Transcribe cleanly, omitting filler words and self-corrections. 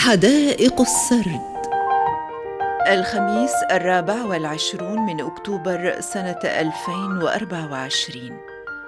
حدائق السرد. الخميس 24 من أكتوبر سنة 2024.